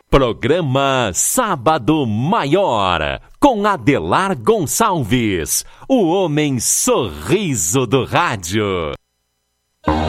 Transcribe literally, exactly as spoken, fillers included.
Programa Sábado Maior, com Adelar Gonçalves, o homem sorriso do rádio.